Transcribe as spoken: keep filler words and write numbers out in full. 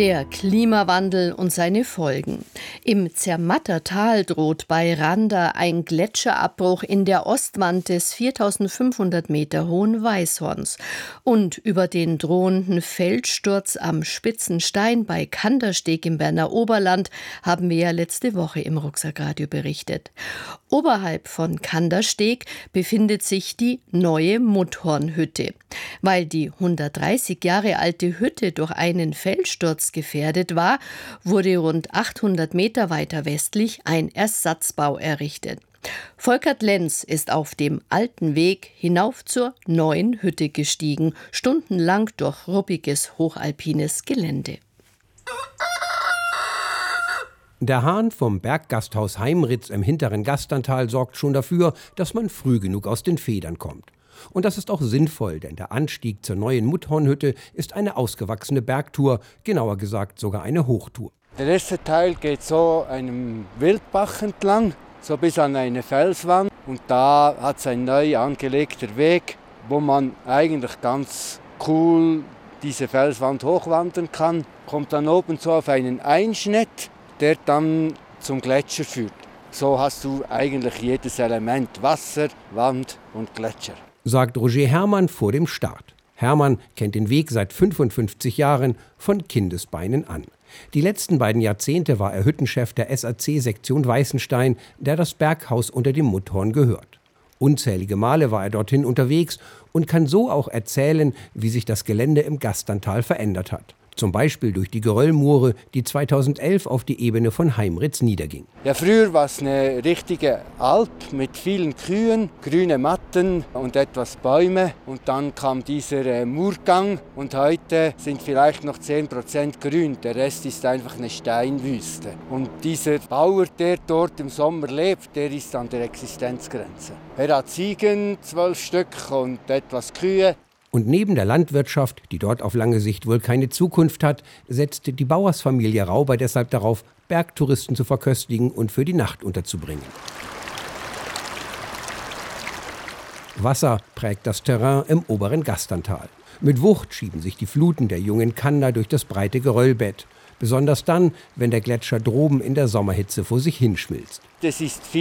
Der Klimawandel und seine Folgen. Im Zermatter Tal droht bei Randa ein Gletscherabbruch in der Ostwand des viertausendfünfhundert Meter hohen Weißhorns. Und über den drohenden Felssturz am Spitzenstein bei Kandersteg im Berner Oberland haben wir ja letzte Woche im Rucksackradio berichtet. Oberhalb von Kandersteg befindet sich die neue Mutthornhütte. Weil die hundertdreißig Jahre alte Hütte durch einen Felssturz gefährdet war, wurde rund achthundert Meter weiter westlich ein Ersatzbau errichtet. Volkert Lenz ist auf dem alten Weg hinauf zur neuen Hütte gestiegen, stundenlang durch ruppiges, hochalpines Gelände. Der Hahn vom Berggasthaus Heimritz im hinteren Gasterntal sorgt schon dafür, dass man früh genug aus den Federn kommt. Und das ist auch sinnvoll, denn der Anstieg zur neuen Mutthornhütte ist eine ausgewachsene Bergtour, genauer gesagt sogar eine Hochtour. Der erste Teil geht so einem Wildbach entlang, so bis an eine Felswand. Und da hat es ein neu angelegter Weg, wo man eigentlich ganz cool diese Felswand hochwandern kann. Kommt dann oben so auf einen Einschnitt, der dann zum Gletscher führt. So hast du eigentlich jedes Element: Wasser, Wand und Gletscher. Sagt Roger Herrmann vor dem Start. Herrmann kennt den Weg seit fünfundfünfzig Jahren von Kindesbeinen an. Die letzten beiden Jahrzehnte war er Hüttenchef der S A C-Sektion Weißenstein, der das Berghaus unter dem Mutthorn gehört. Unzählige Male war er dorthin unterwegs und kann so auch erzählen, wie sich das Gelände im Gasterntal verändert hat. Zum Beispiel durch die Geröllmoore, die zweitausendelf auf die Ebene von Heimritz niederging. Ja, früher war es eine richtige Alp mit vielen Kühen, grüne Matten und etwas Bäume. Und dann kam dieser äh, Murgang und heute sind vielleicht noch zehn Prozent grün. Der Rest ist einfach eine Steinwüste. Und dieser Bauer, der dort im Sommer lebt, der ist an der Existenzgrenze. Er hat Ziegen, zwölf Stück und etwas Kühe. Und neben der Landwirtschaft, die dort auf lange Sicht wohl keine Zukunft hat, setzt die Bauersfamilie Rauber deshalb darauf, Bergtouristen zu verköstigen und für die Nacht unterzubringen. Wasser prägt das Terrain im oberen Gasterntal. Mit Wucht schieben sich die Fluten der jungen Kander durch das breite Geröllbett. Besonders dann, wenn der Gletscher droben in der Sommerhitze vor sich hinschmilzt. Das ist viel